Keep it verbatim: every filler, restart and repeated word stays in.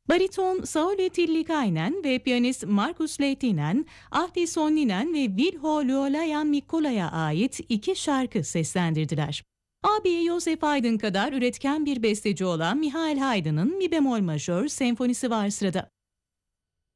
Bariton Sauli Tillikainen ve piyanist Markus Lehtinen, Ahti Sonninen ve Vilho Luolayan Mikkola'ya ait iki şarkı seslendirdiler. Abi Joseph Haydn kadar üretken bir besteci olan Michael Haydn'ın Mi bemol majör senfonisi var sırada.